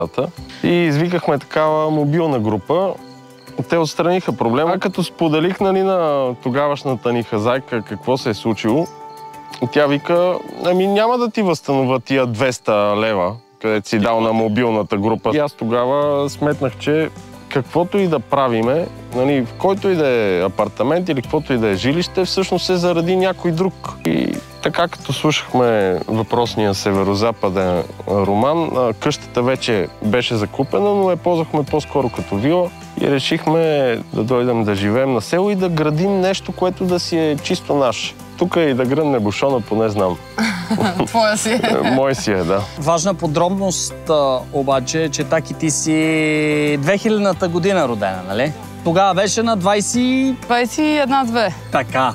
И извикахме такава мобилна група. Те отстраниха проблема. Като споделих на тогавашната ни хазайка какво се е случило, тя вика, ами няма да ти възстановя тия 200 лева, където си дал на мобилната група. И аз тогава сметнах, че каквото и да правиме, в който и да е апартамент или каквото и да е жилище, всъщност е заради някой друг. И така, като слушахме въпросния северозападен роман, къщата вече беше закупена, но я ползвахме по-скоро като вила и решихме да дойдем да живеем на село и да градим нещо, което да си е чисто наше. Тук и да гръмне бушона, поне знам. Твоя си е. Мой си е, да. Важна подробност обаче, че Таки ти си 2000-та година родена, нали? Тогава беше на 21-2. Така.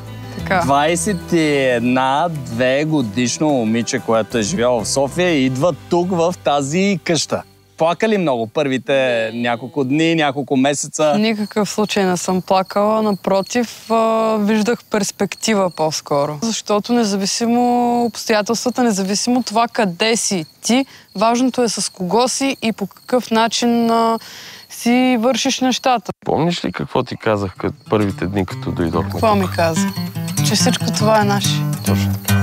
21-2 годишно момиче, което е живяло в София, идва тук в тази къща. Плака ли много първите няколко дни, няколко месеца? Никакъв случай не съм плакала. Напротив, виждах перспектива по-скоро. Защото независимо обстоятелствата, независимо това къде си ти, важното е с кого си и по какъв начин си вършиш нещата. Помниш ли какво ти казах първите дни, като дойдохме? Какво ми каза? Че всичко това е наше. Точно така.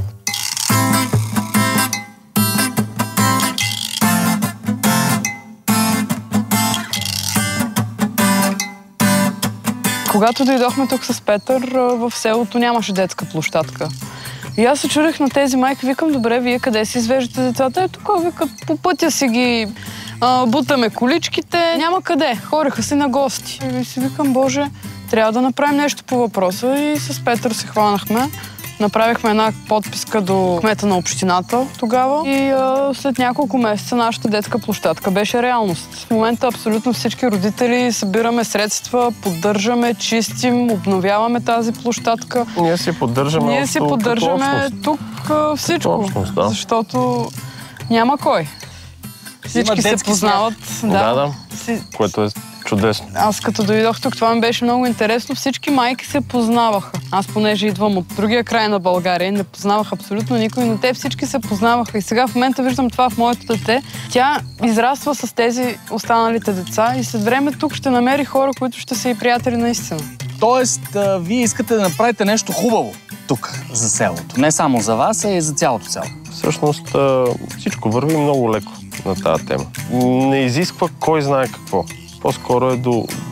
Когато дойдохме тук с Петър, в селото нямаше детска площадка. И аз се чудех на тези майки, викам, добре, вие къде си извеждате децата? Тук, вика, по пътя си ги бутаме количките, няма къде, хореха си на гости. И си викам, боже, трябва да направим нещо по въпроса и с Петър се хванахме. Направихме една подписка до кмета на общината тогава и след няколко месеца нашата детска площадка беше реалност. В момента абсолютно всички родители събираме средства, поддържаме, чистим, обновяваме тази площадка. Ние си поддържаме, Ние си поддържаме тук всичко, общност, да. Защото няма кой. Всички се познават. Да. Което е чудесно. Аз като дойдох тук, това ми беше много интересно. Всички майки се познаваха. Аз понеже идвам от другия край на България, не познавах абсолютно никой, но те всички се познаваха. И сега в момента виждам това в моето дете. Тя израства с тези останалите деца и след време тук ще намери хора, които ще са и приятели наистина. Тоест, вие искате да направите нещо хубаво тук за селото. Не само за вас, а и за цялото село. Всъщност всичко върви много леко на тази тема. Не изисква кой знае какво. По-скоро е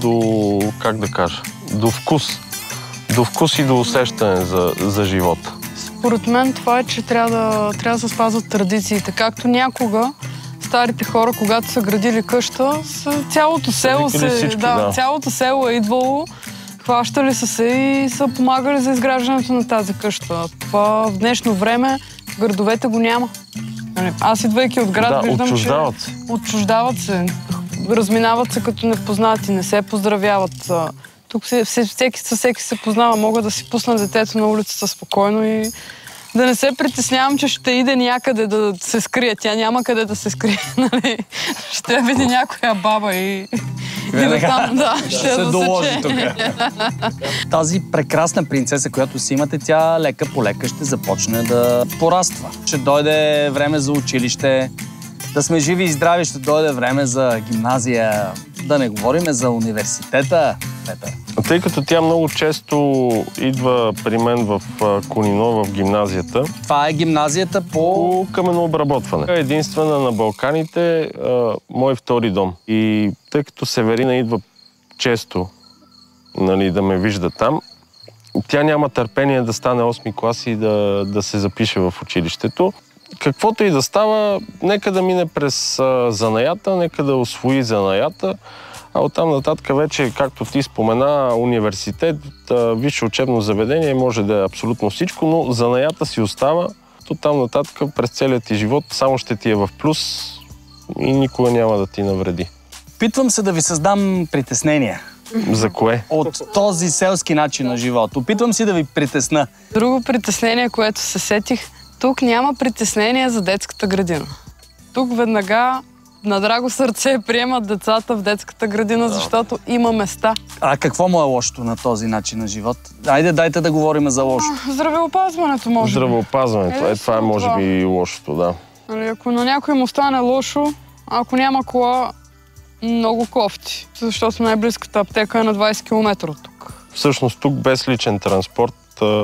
как да кажа, до вкус. До вкус и до усещане за живота. Според мен това е, че трябва да се спазват традициите. Както някога старите хора, когато са градили къща, цялото село цялото село е идвало, хващали са се и са помагали за изграждането на тази къща. Това в днешно време в градовете го няма. Аз идвайки от град виждам, отчуждават отчуждават се. Разминават се като непознати, не се поздравяват. Тук всеки се познава. Мога да си пусна детето на улицата спокойно и да не се притеснявам, че ще иде някъде да се скрие. Тя няма къде да се скрие, нали? Ще види някоя баба и ще се доложи тук. Тази прекрасна принцеса, която си имате, тя лека по лека ще започне да пораства. Ще дойде време за училище, да сме живи и здрави, ще дойде време за гимназия, да не говорим за университета, Петър. Тъй като тя много често идва при мен в Кунино, в гимназията. Това е гимназията по каменообработване. Единствена на Балканите, мой втори дом. И тъй като Северина идва често, да ме вижда там, тя няма търпение да стане 8-ми клас и да се запише в училището. Каквото и да става, нека да мине през занаята, нека да усвои занаята, а оттам нататък вече, както ти спомена, университет, висше учебно заведение, може да е абсолютно всичко, но занаята си остава. Оттам нататък през целият ти живот само ще ти е в плюс и никога няма да ти навреди. Опитвам се да ви създам притеснения. За кое? От този селски начин на живот. Опитвам си да ви притесна. Друго притеснение, което се сетих, тук няма притеснение за детската градина. Тук веднага на драго сърце приемат децата в детската градина, защото има места. А какво му е лошото на този начин на живот? Дайте да говорим за лошо. Здравеопазването може би. Здравеопазването. Това е може би лошото, да. Ако на някой му стане лошо, Ако няма кола, много кофти, защото най-близката аптека е на 20 км от тук. Всъщност тук без личен транспорт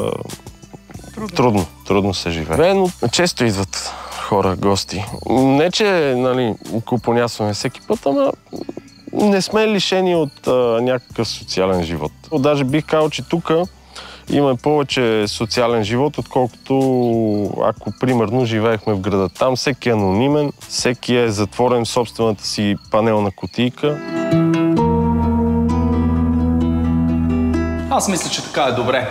трудно се живее. Но често идват хора, гости. Не, че купонясваме всеки път, ама не сме лишени от някакъв социален живот. Даже бих казал, че тук има повече социален живот, отколкото ако примерно живеехме в града. Там всеки е анонимен, всеки е затворен в собствената си панелна кутийка. Аз мисля, че така е добре.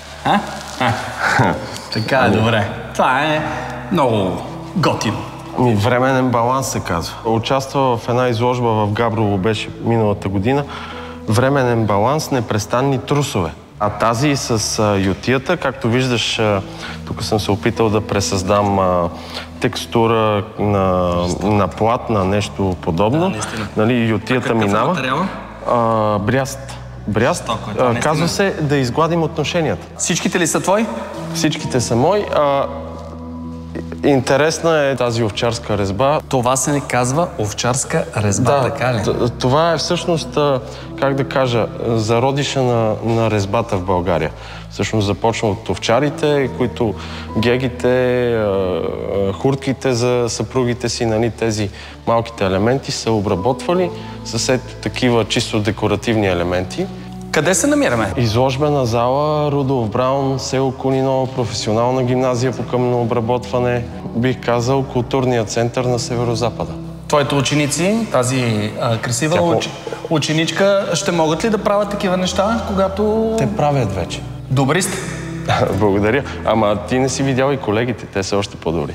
Така е добре. Това е много готино. Временен баланс се казва. Участва в една изложба в Габрово, беше миналата година. Временен баланс, непрестанни трусове. А тази с ютията, както виждаш, тук съм се опитал да пресъздам текстура на плат, на нещо подобно. Да, ютията минава. Материала? Бряст. Казва се да изгладим отношенията. Всичките ли са твои? Всичките са мои. Интересна е тази овчарска резба. Това се не казва овчарска резба, така ли? Това е всъщност, как да кажа, зародиша на резбата в България. Всъщност започва от овчарите, които гегите, хуртките за съпругите си, тези малките елементи са обработвали с ето такива чисто декоративни елементи. Къде се намираме? Изложбена зала Рудолф Браун, село Кунино, професионална гимназия по къмно обработване. Бих казал културният център на Северозапада. Твоите ученици, тази красива ученичка, ще могат ли да правят такива неща, когато... Те правят вече. Добри сте. Благодаря. Ама ти не си видял и колегите, те са още по-добри.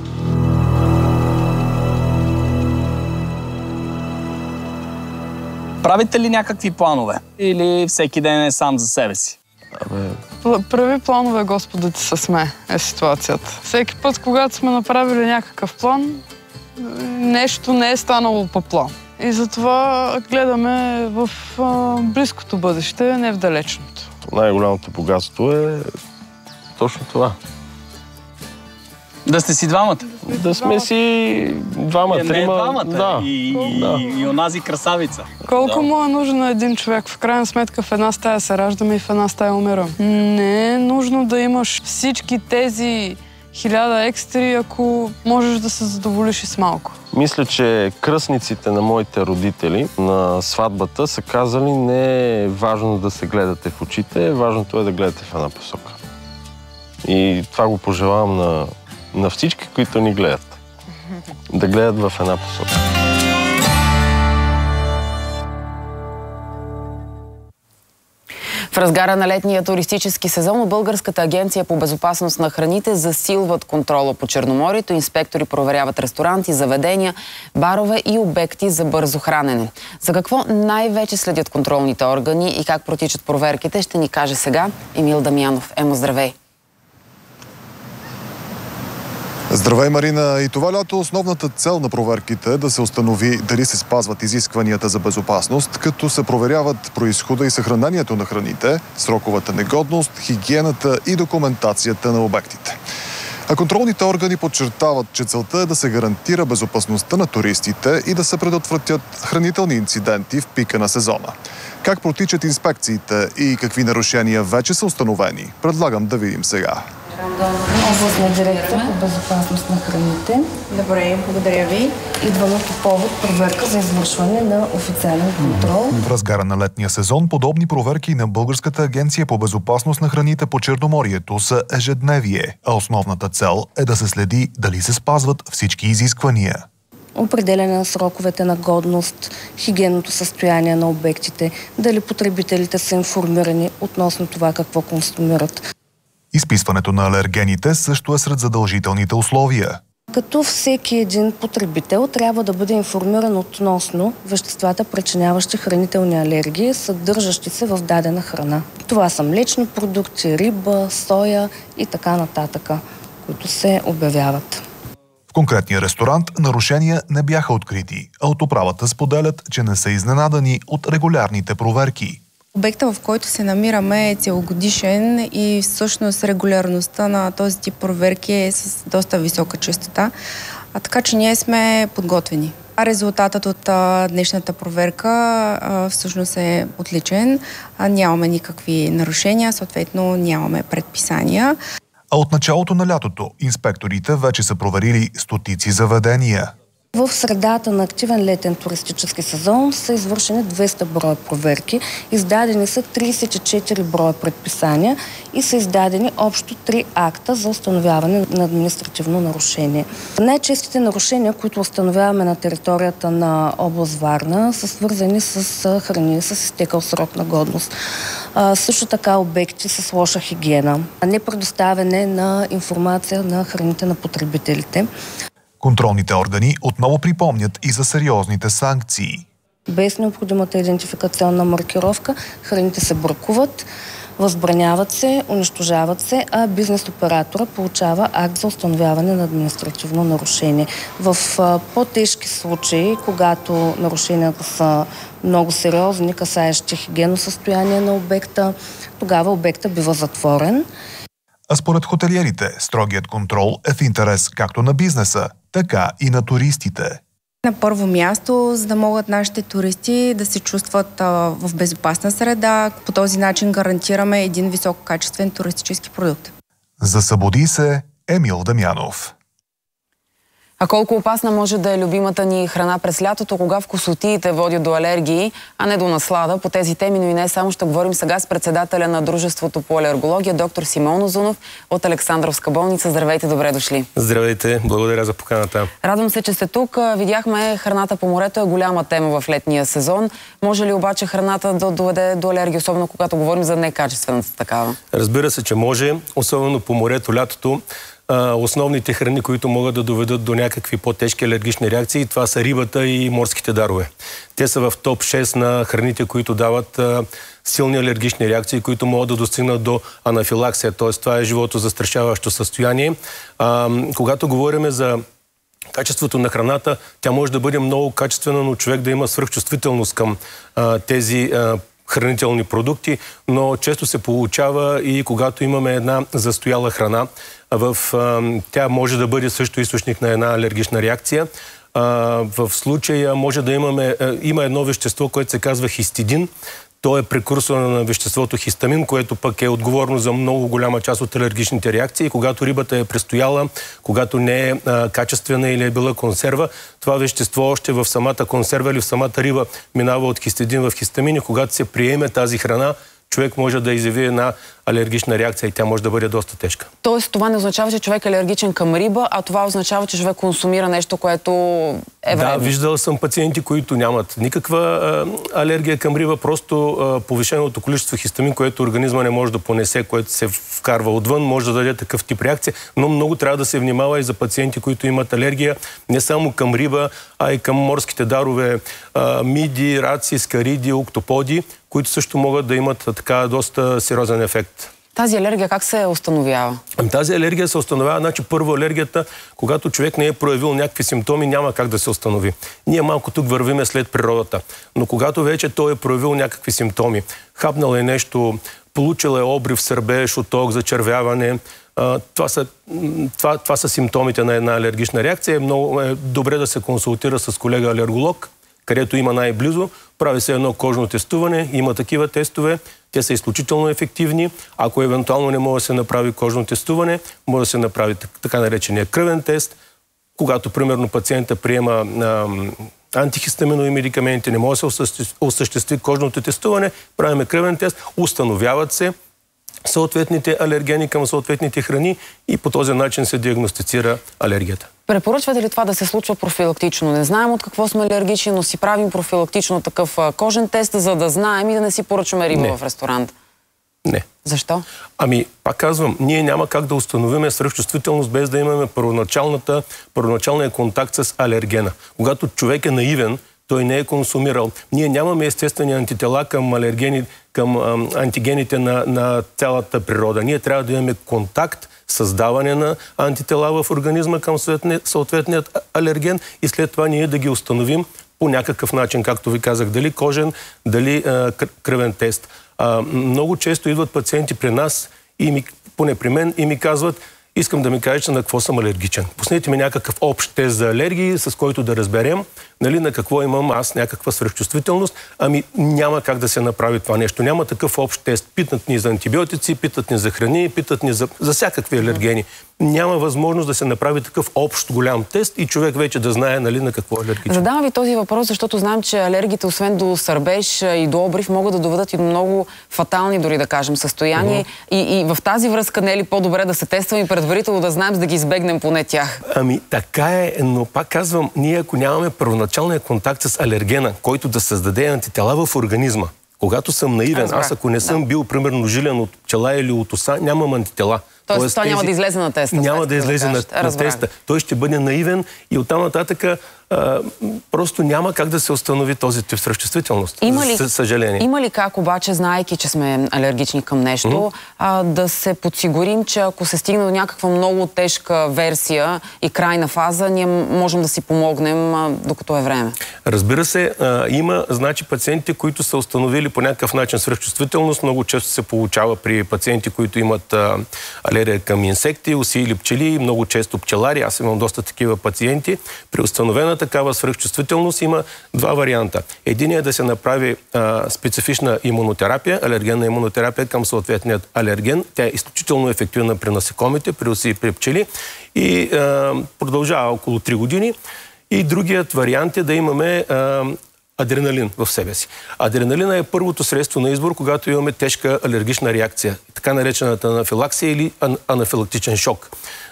Правите ли някакви планове? Или всеки ден е сам за себе си? Прави планове, Господа ти с ме, е ситуацията. Всеки път, когато сме направили някакъв план, нещо не е станало по план. И затова гледаме в близкото бъдеще, не в далечното. Най-голямото богатство е точно това. Да сте си двамата? Да сме си двама, трима. Не двамата, да. И онази красавица. Колко му е нужен на един човек? В крайна сметка в една стая се раждаме и в една стая умирам. Не е нужно да имаш всички тези 1000 екстри, ако можеш да се задоволиш и с малко. Мисля, че кръстниците на моите родители на сватбата са казали, не е важно да се гледате в очите, важното е да гледате в една посока. И това го пожелавам на всички, които ни гледат. Да гледат в една посока. В разгара на летния туристически сезон от Българската агенция по безопасност на храните засилват контрола по Черноморието. Инспектори проверяват ресторанти, заведения, барове и обекти за бързо хранене. За какво най-вече следят контролните органи и как протичат проверките, ще ни каже сега Емил Дамянов. Емо, здравей! Здравей, Марина! И това лято основната цел на проверките е да се установи дали се спазват изискванията за безопасност, като се проверяват произхода и съхранението на храните, сроковата негодност, хигиената и документацията на обектите. А контролните органи подчертават, че целта е да се гарантира безопасността на туристите и да се предотвратят хранителни инциденти в пика на сезона. Как протичат инспекциите и какви нарушения вече са установени, предлагам да видим сега. Областна дирекция по безопасност на храните. Добре, благодаря ви. Идваме по повод проверка за извършване на официален контрол. В разгара на летния сезон подобни проверки на Българската агенция по безопасност на храните по Черноморието са ежедневие, а основната цел е да се следи дали се спазват всички изисквания. Определяне на сроковете на годност, хигиенното състояние на обектите, дали потребителите са информирани относно това какво консумират. Изписването на алергените също е сред задължителните условия. Като всеки един потребител трябва да бъде информиран относно веществата, причиняващи хранителни алергии, съдържащи се в дадена храна. Това са млечни продукти, риба, соя и така нататък, които се обявяват. В конкретния ресторант нарушения не бяха открити, а от управата споделят, че не са изненадани от регулярните проверки. Обекта, в който се намираме, е целогодишен и всъщност регулярността на този тип проверки е с доста висока честота, така че ние сме подготвени. Резултатът от днешната проверка всъщност е отличен. Нямаме никакви нарушения, съответно нямаме предписания. А от началото на лятото инспекторите вече са проверили стотици заведения. В средата на активен летен туристически сезон са извършени 200 броя проверки, издадени са 34 броя предписания и са издадени общо 3 акта за установяване на административно нарушение. Най-честите нарушения, които установяваме на територията на област Варна, са свързани с храни с изтекал срок на годност. Също така обекти с лоша хигиена, непредоставяне на информация на храните на потребителите. Контролните органи отново припомнят и за сериозните санкции. Без необходимата идентификационна маркировка храните се бракуват, възбраняват се, унищожават се, а бизнес оператора получава акт за установяване на административно нарушение. В по-тежки случаи, когато нарушенията са много сериозни, касаещи хигиенно състояние на обекта, тогава обекта бива затворен. А според хотелиерите, строгият контрол е в интерес както на бизнеса, така и на туристите. На първо място, за да могат нашите туристи да се чувстват в безопасна среда, по този начин гарантираме един висококачествен туристически продукт. За Събуди се, Емил Дамянов. А колко опасна може да е любимата ни храна през лятото, кога вкусотиите водят до алергии, а не до наслада? По тези теми, но и не само, ще говорим сега с председателя на Дружеството по алергология, доктор Симон Озунов от Александровска болница. Здравейте, добре дошли. Здравейте, благодаря за поканата. Радвам се, че сте тук. Видяхме, храната по морето е голяма тема в летния сезон. Може ли обаче храната да доведе до алергия, особено когато говорим за некачествената такава? Разбира се, че може, особено по морето лятото. Основните храни, които могат да доведат до някакви по-тежки алергични реакции, това са рибата и морските дарове. Те са в топ 6 на храните, които дават силни алергични реакции, които могат да достигнат до анафилаксия, т.е. това е животозастрашаващо състояние. Когато говорим за качеството на храната, тя може да бъде много качествена, но човек да има свръхчувствителност към тези хранителни продукти, но често се получава и когато имаме една застояла храна, тя може да бъде също източник на една алергична реакция. В случая може да има едно вещество, което се казва хистидин. То е прекурсор на веществото хистамин, което пък е отговорно за много голяма част от алергичните реакции. Когато рибата е престояла, когато не е качествена или е била консерва, това вещество още в самата консерва или в самата риба минава от хистидин в хистамин и когато се приеме тази храна, човек може да изяви една алергична реакция и тя може да бъде доста тежка. Тоест това не означава, че човек е алергичен към риба, а това означава, че човек консумира нещо, което е вредно. Да, виждал съм пациенти, които нямат никаква алергия към риба, просто повишеното количество хистамин, което организма не може да понесе, което се вкарва отвън, може да даде такъв тип реакция, но много трябва да се внимава и за пациенти, които имат алергия не само към риба, а и към морските дарове, миди, раци, скариди, октоподи, които също могат да имат така доста сериозен ефект. Тази алергия как се установява? Тази алергия се установява, значи първо алергията, когато човек не е проявил някакви симптоми, няма как да се установи. Ние малко тук вървиме след природата, но когато вече той е проявил някакви симптоми, хапнал е нещо, получил е обрив, сърбеж, оток, зачервяване, това са симптомите на една алергична реакция. Много е добре да се консултира с колега алерголог, където има най-близо. Прави се едно кожно тестуване, има такива тестове, те са изключително ефективни. Ако евентуално не може да се направи кожно тестуване, може да се направи така наречения кръвен тест. Когато, примерно, пациента приема антихистаминови медикаменти, не може да се осъществи кожното тестуване, правиме кръвен тест, установяват се съответните алергени към съответните храни и по този начин се диагностицира алергията. Препоръчвате ли това да се случва профилактично? Не знаем от какво сме алергични, но си правим профилактично такъв кожен тест, за да знаем и да не си поръчваме риба в ресторант. Не. Защо? Пак казвам, ние няма как да установим свръхчувствителност без да имаме първоначалния контакт с алергена. Когато човек е наивен, той не е консумирал. Ние нямаме естествени антитела към антигените на цялата природа. Ние трябва да имаме контакт, създаване на антитела в организма към съответният алерген и след това ние да ги установим по някакъв начин, както ви казах, дали кожен, дали кръвен тест. Много често идват пациенти при нас, поне при мен, и ми казват: искам да ми кажете на какво съм алергичен. Пуснете ми някакъв общ тест за алергии, с който да разберем нали, на какво имам аз някаква свръхчувствителност. Ами няма как да се направи това нещо. Няма такъв общ тест. Питат ни за антибиотици, питат ни за храни, питат ни за всякакви алергени. Няма възможност да се направи такъв общ голям тест и човек вече да знае, нали, на какво е алергичен. Задавам ви този въпрос, защото знам, че алергите, освен до сърбеж и до обрив, могат да доведат и до много фатални, дори да кажем, състояния. И в тази връзка не е ли по-добре да се тестваме и предварително да знаем, за да ги избегнем поне тях? Ами така е, но пак казвам, ние ако нямаме първоначалния контакт с алергена, който да създаде антитела в организма, когато съм наивен, аз ако не съм бил, примерно, жилен от пчела или от оса, нямам антитела. Тоест той няма да излезе на теста. Няма да излезе на теста. Той ще бъде наивен и оттам нататък просто няма как да се установи този тип свръхчувствителност. За съжаление. Има ли как обаче, знаейки, че сме алергични към нещо, да се подсигурим, че ако се стигне до някаква много тежка версия и крайна фаза, ние можем да си помогнем докато е време? Разбира се, има, значи, пациенти, които са установили по някакъв начин свръхчувствителност. Много често се получава при пациенти, които имат алергия към инсекти, оси или пчели, много често пчелари. Аз имам доста такива пациенти. При установена такава свръхчувствителност има два варианта. Единият е да се направи специфична имунотерапия, алергенна имунотерапия към съответният алерген. Тя е изключително ефективна при насекомите, при оси и при пчели и продължава около 3 години. И другият вариант е да имаме адреналин в себе си. Адреналина е първото средство на избор, когато имаме тежка алергична реакция, така наречената анафилаксия или анафилактичен шок.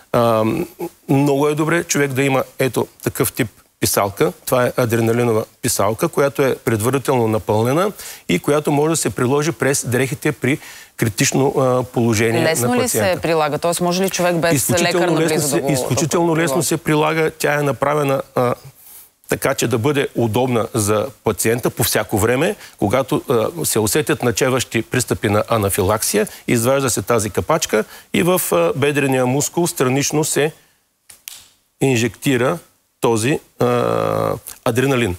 Много е добре човек да има ето такъв тип писалка. Това е адреналинова писалка, която е предварително напълнена и която може да се приложи през дрехите при критично положение на пациента. Лесно ли се прилага? Тоест може ли човек без лекар наблизо да го... Изключително лесно се прилага. Тя е направена така, че да бъде удобна за пациента по всяко време. Когато се усетят начеващи пристъпи на анафилаксия, изважда се тази капачка и в бедрения мускул странично се инжектира този адреналин.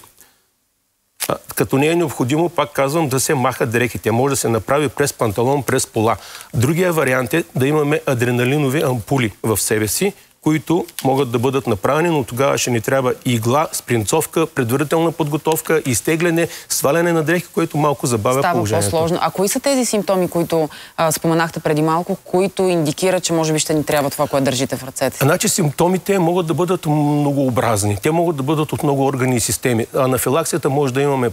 Като не е необходимо, пак казвам, да се махат дрехите. Може да се направи през панталон, през пола. Другия вариант е да имаме адреналинови ампули в себе си, които могат да бъдат направени, но тогава ще ни трябва игла, спринцовка, предварителна подготовка, изтегляне, сваляне на дрехи, което малко забавя положението. Става по-сложно. А кои са тези симптоми, които споменахте преди малко, които индикират, че може би ще ни трябва това, което държите в ръцете? Значи симптомите могат да бъдат многообразни. Те могат да бъдат от много органи и системи. Анафилаксията може да имаме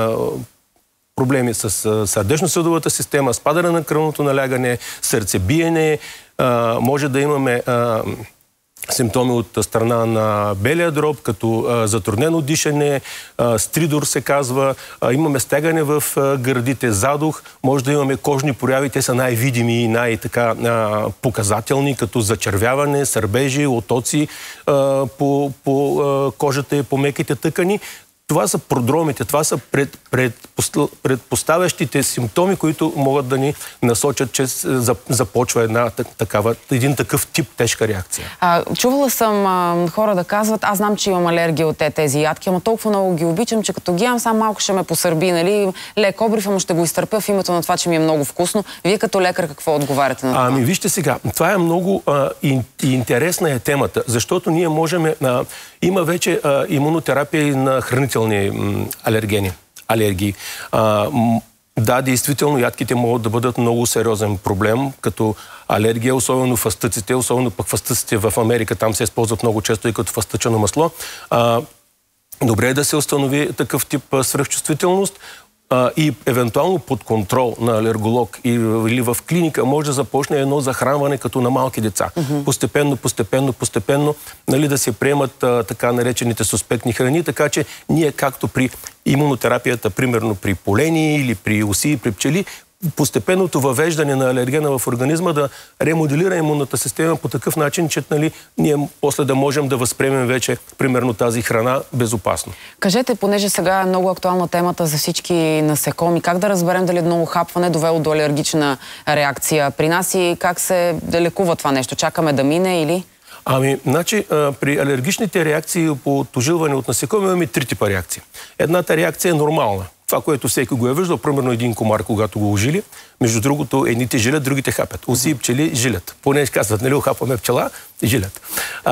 проблеми с сърдечно-съдовата система, спадане на кръвното налягане, сърцебиене, може да имаме симптоми от страна на белия дроб, като затруднено дишане, стридор се казва, имаме стягане в гърдите, задух, може да имаме кожни прояви, те са най-видими и най-така показателни, като зачервяване, сърбежи, отоци по кожата и по меките тъкани. Това са продромите, това са предпоставящите симптоми, които могат да ни насочат, че започва един такъв тип тежка реакция. Чувала съм хора да казват, аз знам, че имам алергия от тези ядки, ама толкова много ги обичам, че като ги ям, сам малко ще ме посърби, нали? Лек обрив, ама ще го изтърпя в името на това, че ми е много вкусно. Вие като лекар какво отговаряте на това? Ами вижте сега, това е много интересна е темата, защото ние можем... Има вече имунотерапия на хранителни алергии. Да, действително, ядките могат да бъдат много сериозен проблем, като алергия, особено фастъците, особено пък фастъците в Америка, там се използват много често и като фастъчено масло. Добре е да се установи такъв тип свръхчувствителност и евентуално под контрол на алерголог или в клиника може да започне едно захранване като на малки деца. Постепенно, нали, да се приемат така наречените суспектни храни, така че ние както при имунотерапията, примерно при полени или при оси и при пчели, постепенното въвеждане на алергена в организма да ремоделира имунната система по такъв начин, че нали, ние после да можем да възприемем вече, примерно, тази храна безопасно. Кажете, понеже сега е много актуална темата за всички насекоми, как да разберем дали много хапване довело до алергична реакция при нас и как се лекува това нещо? Чакаме да мине или... Ами, значи, при алергичните реакции по отожилване от насекоми имаме 3 типа реакции. Едната реакция е нормална. това, което всеки го е виждал, примерно един комар, когато го ожили. Между другото, едните жилят, другите хапят. Оси и пчели жилят. Поне казват, нали, ухапваме пчела, жилят.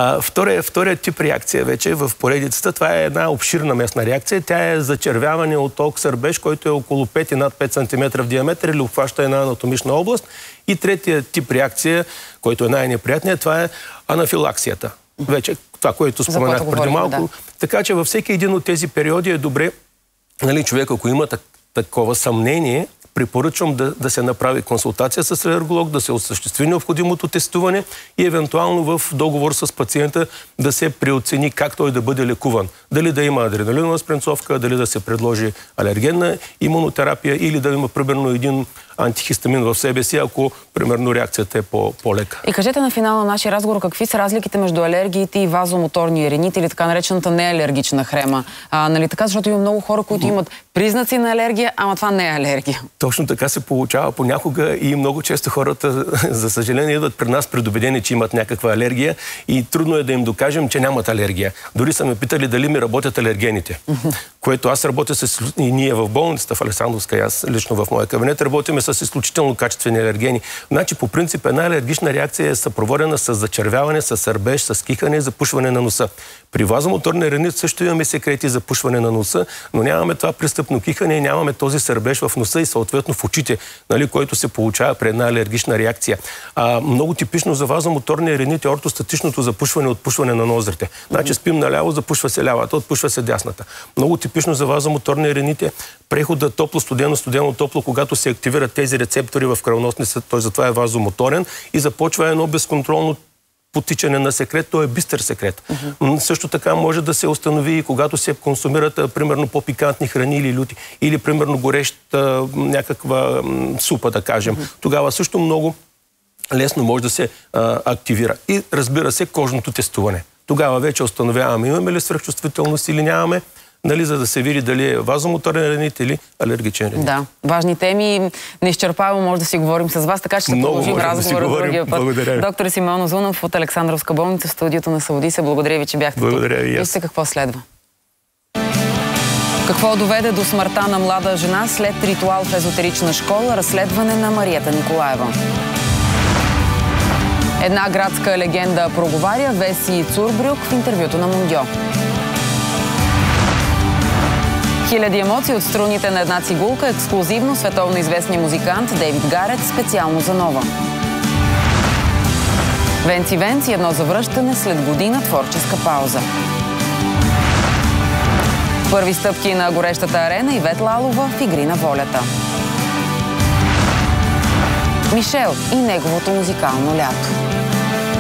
Вторият тип реакция вече в поредицата, това е една обширна местна реакция. Тя е зачервяване от ок сърбеж, който е около 5 и над 5 см в диаметър или обхваща една анатомична област. И третият тип реакция, който е най-неприятният, това е анафилаксията. Вече това, което споменах преди малко. Да. Така че във всеки един от тези периоди е добре, нали, човек, ако има такова съмнение, препоръчвам да се направи консултация с алерголог, да се осъществи необходимото тестуване и евентуално в договор с пациента да се преоцени как той да бъде лекуван. Дали да има адреналинова спринцовка, дали да се предложи алергенна имунотерапия или да има примерно един антихистамин в себе си, ако примерно реакцията е по-лека. И кажете на финала на нашия разговор какви са разликите между алергиите и вазомоторния ринит или така наречената неалергична хрема. Нали така, защото има много хора, които имат признаци на алергия, ама това не е алергия. Точно така се получава понякога и много често хората, за съжаление, идват при нас предубедени, че имат някаква алергия и трудно е да им докажем, че нямат алергия. Дори са ме питали дали ми работят алергените. Което аз работя и ние в болницата в Александровска, аз лично в моя кабинет работиме с изключително качествени алергени. Значи, по принцип, една алергична реакция е съпроводена с зачервяване, с сърбеж, с кихане и запушване на носа. При вазомоторния ринит също имаме секрети за пушване на носа, но нямаме това престъпно кихане и нямаме този сърбеж в носа и съответно в очите, нали, който се получава при една алергична реакция. Много типично за вазомоторния ринит е ортостатичното запушване, отпушване на ноздрите. Значи спим наляво, запушва се лявата, отпушва се дясната. Много типично за вазомоторния ринит е прехода топло-студено, студено-топло, когато се активират тези рецептори в кръвоносницата, той затова е вазомоторен и започва едно безконтролно потичане на секрет, то е бистър секрет. Също така може да се установи и когато се консумират примерно по-пикантни храни или люти, или примерно гореща някаква супа, да кажем. Тогава също много лесно може да се активира. И разбира се, кожното тестуване. Тогава вече установяваме имаме ли свръхчувствителност или нямаме, нали, за да се види дали е вазомоторен ринит или алергичен ринит. Да, важни теми. Неизчерпаемо може да си говорим с вас, така че ще продължим разговора другия път. Благодаря. Доктор Симеон Узунов от Александровска болница в студиото на Саудисе. Благодаря ви, че бяхте тук. Благодаря и аз. Вижте какво следва. Какво доведе до смъртта на млада жена след ритуал в езотерична школа? Разследване на Мариета Николаева. Една градска легенда проговаря Веси Цурбрюк в интервюто на Мундио. Хиляди емоции от струните на една цигулка, ексклузивно световно известния музикант Дейвид Гарет, специално за Нова. Венци Венци, едно завръщане след година творческа пауза. Първи стъпки на горещата арена Ивет Лалова в Игри на волята. Мишел и неговото музикално лято.